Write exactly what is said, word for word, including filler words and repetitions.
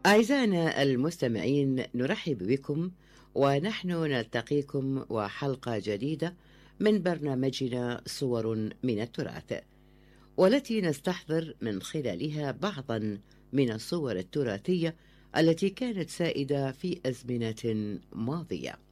أعزائنا المستمعين، نرحب بكم ونحن نلتقيكم وحلقة جديدة من برنامجنا صور من التراث، والتي نستحضر من خلالها بعضا من الصور التراثية التي كانت سائدة في أزمنة ماضية.